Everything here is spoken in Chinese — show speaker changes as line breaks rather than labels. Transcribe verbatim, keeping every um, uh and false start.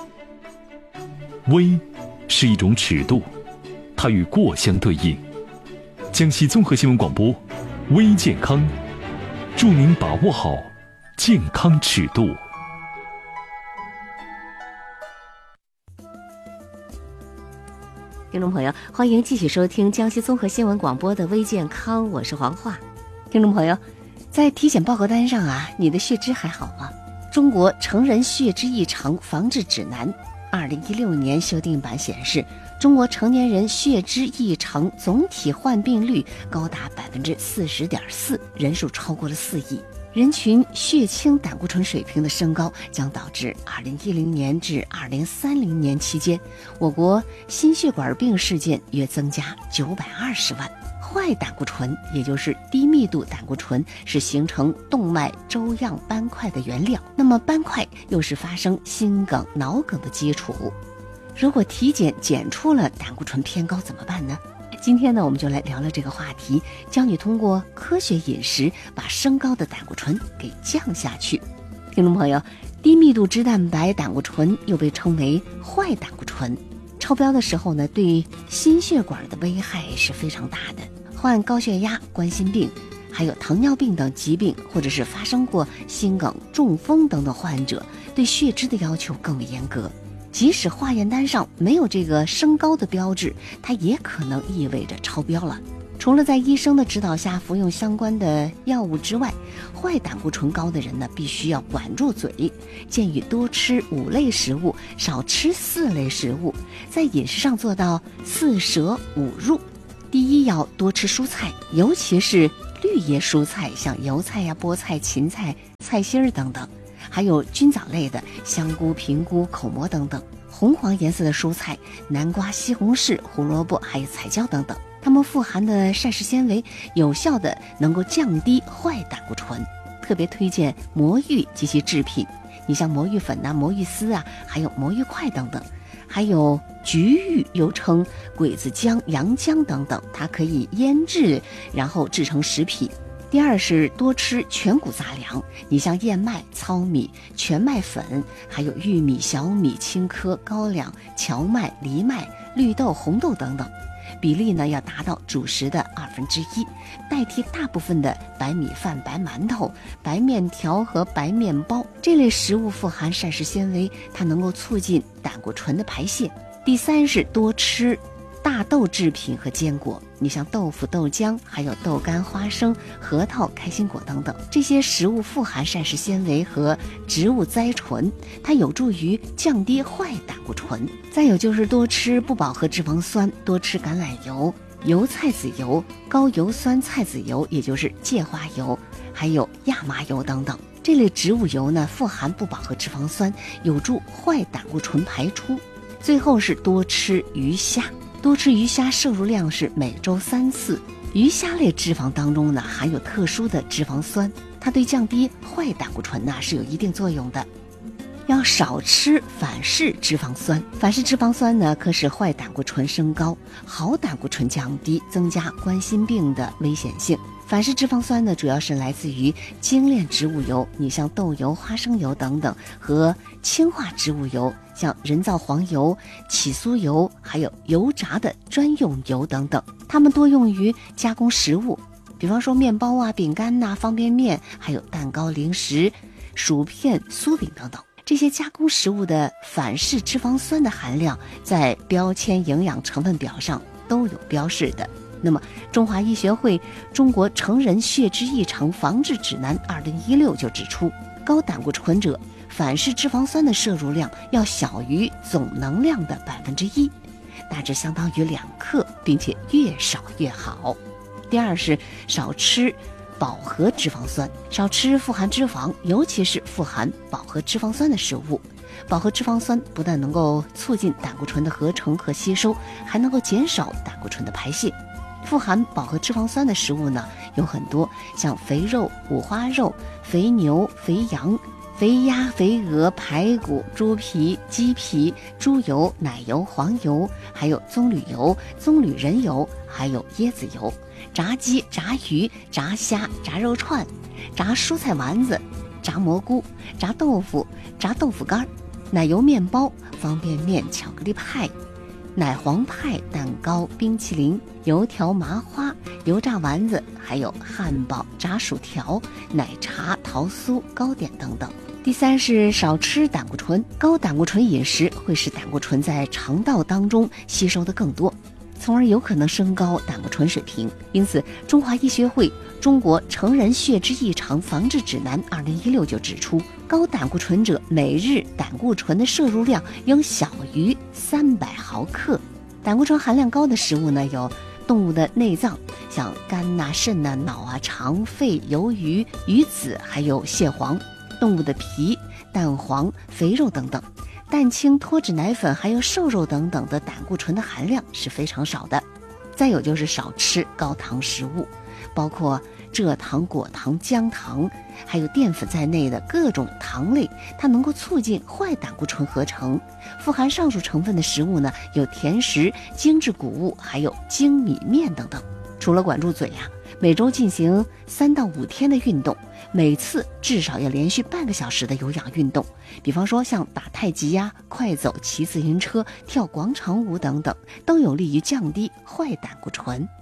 微是一种尺度，它与过相对应。江西综合新闻广播，微健康，祝您把握好健康尺度。
听众朋友，欢迎继续收听江西综合新闻广播的微健康，我是黄华。听众朋友，在体检报告单上啊，你的血脂还好吗？中国成人血脂异常防治指南二零一六年修订版显示，中国成年人血脂异常总体患病率高达百分之四十点四，人数超过了四亿。人群血清胆固醇水平的升高，将导致二零一零年至二零三零年期间，我国心血管病事件约增加九百二十万。坏胆固醇，也就是低密度胆固醇，是形成动脉粥样斑块的原料。那么斑块又是发生心梗、脑梗的基础。如果体检检出了胆固醇偏高怎么办呢？今天呢，我们就来聊聊这个话题，教你通过科学饮食把升高的胆固醇给降下去。听众朋友，低密度脂蛋白胆固醇又被称为坏胆固醇，超标的时候呢，对心血管的危害是非常大的。患高血压、冠心病还有糖尿病等疾病，或者是发生过心梗、中风等等患者，对血脂的要求更为严格。即使化验单上没有这个升高的标志，它也可能意味着超标了。除了在医生的指导下服用相关的药物之外，坏胆固醇高的人呢，必须要管住嘴，建议多吃五类食物，少吃四类食物，在饮食上做到四舍五入。第一，要多吃蔬菜，尤其是绿叶蔬菜，像油菜呀、菠菜、芹菜、菜心儿等等。还有菌藻类的香菇、平菇、口蘑等等，红黄颜色的蔬菜，南瓜、西红柿、胡萝卜还有彩椒等等，它们富含的膳食纤维有效的能够降低坏胆固醇。特别推荐魔芋及其制品，你像魔芋粉啊、魔芋丝啊，还有魔芋块等等，还有菊芋，又称鬼子姜、洋姜等等，它可以腌制然后制成食品。第二是多吃全谷杂粮，你像燕麦、糙米、全麦粉，还有玉米、小米、青稞、高粱、荞麦、藜麦、绿豆、红豆等等，比例呢要达到主食的二分之一，代替大部分的白米饭、白馒头、白面条和白面包。这类食物富含膳食纤维，它能够促进胆固醇的排泄。第三是多吃大豆制品和坚果，你像豆腐、豆浆，还有豆干、花生、核桃、开心果等等，这些食物富含膳食纤维和植物甾醇，它有助于降低坏胆固醇。再有就是多吃不饱和脂肪酸，多吃橄榄油、油菜籽油、高油酸菜籽油，也就是芥花油，还有亚麻油等等。这类植物油呢，富含不饱和脂肪酸，有助坏胆固醇排出。最后是多吃鱼虾。多吃鱼虾摄入量是每周三次。鱼虾类脂肪当中呢，含有特殊的脂肪酸，它对降低坏胆固醇呢是有一定作用的。要少吃反式脂肪酸，反式脂肪酸呢可使坏胆固醇升高，好胆固醇降低，增加冠心病的危险性。反式脂肪酸呢，主要是来自于精炼植物油，你像豆油、花生油等等，和氢化植物油，像人造黄油、起酥油，还有油炸的专用油等等。它们多用于加工食物，比方说面包啊、饼干呐、方便面，还有蛋糕、零食、薯片、酥饼等等。这些加工食物的反式脂肪酸的含量在标签营养成分表上都有标示的。那么中华医学会中国成人血脂异常防治指南二零一六就指出，高胆固醇者反式脂肪酸的摄入量要小于总能量的百分之一，大致相当于两克，并且越少越好。第二是少吃饱和脂肪酸，少吃富含脂肪，尤其是富含饱和脂肪酸的食物。饱和脂肪酸不但能够促进胆固醇的合成和吸收，还能够减少胆固醇的排泄。富含饱和脂肪酸的食物呢有很多，像肥肉、五花肉、肥牛、肥羊、肥鸭、肥鹅、排骨、猪皮、鸡皮、猪油、奶油、黄油，还有棕榈油、棕榈仁油，还有椰子油。炸鸡、炸鱼、炸虾、炸肉串、炸蔬菜丸子、炸蘑菇、炸豆腐、炸豆腐干。 奶油面包、方便面、巧克力派、奶黄派、蛋糕、冰淇淋、油条、麻花、油炸丸子，还有汉堡、炸薯条、奶茶、桃酥、糕点等等。第三是少吃胆固醇，高胆固醇饮食会使胆固醇在肠道当中吸收的更多，从而有可能升高胆固醇水平。因此，中华医学会《中国成人血脂异常防治指南》二零一六就指出，高胆固醇者每日胆固醇的摄入量应小于三百毫克。胆固醇含量高的食物呢，有动物的内脏，像肝呐、肾呐、脑啊、肠、肺、鱿鱼、鱼子，还有蟹黄；动物的皮、蛋黄、肥肉等等。蛋清、脱脂奶粉还有瘦肉等等的胆固醇的含量是非常少的。再有就是少吃高糖食物，包括蔗糖、果糖、姜糖，还有淀粉在内的各种糖类，它能够促进坏胆固醇合成。富含上述成分的食物呢，有甜食、精致谷物，还有精米面等等。除了管住嘴呀、啊，每周进行三到五天的运动，每次至少要连续半个小时的有氧运动，比方说像打太极呀、快走、骑自行车、跳广场舞等等，都有利于降低坏胆固醇。